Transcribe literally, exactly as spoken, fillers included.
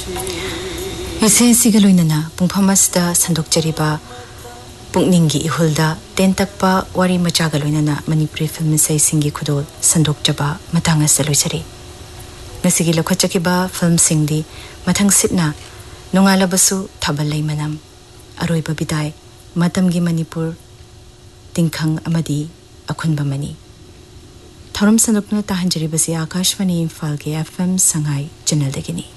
इसे सिगलोइनना पुंफामसदा संदोकचरिबा पुकनिंगी इहुलदा तेंतकपा वारी मचागलोइनना मणिपुरी फिल्म से सिंगी खुदोल संदोकचबा Matang सलोइसरी ngasi lokhachakiba film singdi mathang sitna nongalabasu thabalai manam aroiba bidai matamgi manipur tingkhang amadi akhunba mani thorom sanokna tahanjari basi akashwani imphal ge fm sangai channel degini